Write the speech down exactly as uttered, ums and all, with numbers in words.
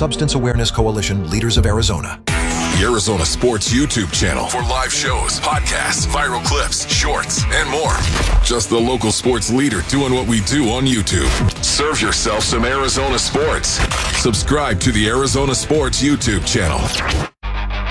Substance Awareness Coalition Leaders of Arizona. The Arizona Sports YouTube channel for live shows, podcasts, viral clips, shorts, and more. Just the local sports leader doing what we do on YouTube. Serve yourself some Arizona sports. Subscribe to the Arizona Sports YouTube channel.